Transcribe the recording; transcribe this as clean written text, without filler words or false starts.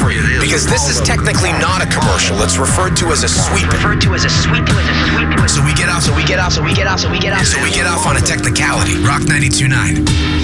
free. Because this is technically not a commercial. It's referred to as a sweeper. So we get off on a technicality. Rock 92.9.